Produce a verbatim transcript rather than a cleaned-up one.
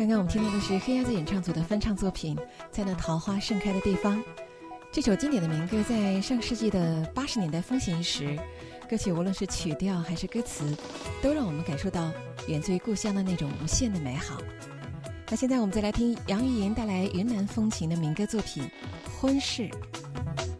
刚刚我们听到的是黑鸭子演唱组的翻唱作品《在那桃花盛开的地方》。这首经典的民歌在上世纪的八十年代风行一时，歌曲无论是曲调还是歌词，都让我们感受到源自于故乡的那种无限的美好。那现在我们再来听杨钰莹带来云南风情的民歌作品《婚事》。